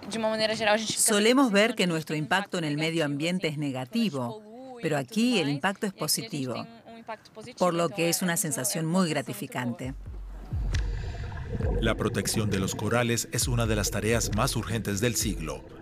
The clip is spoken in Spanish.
Solemos ver que nuestro impacto en el medio ambiente es negativo, pero aquí el impacto es positivo, por lo que es una sensación muy gratificante. La protección de los corales es una de las tareas más urgentes del siglo.